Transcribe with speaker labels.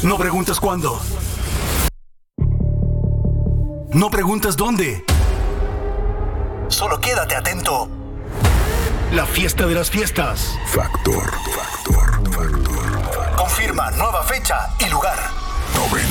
Speaker 1: No preguntas cuándo. No preguntas dónde. Solo quédate atento. La fiesta de las fiestas.
Speaker 2: Factor.
Speaker 1: Confirma nueva fecha y lugar.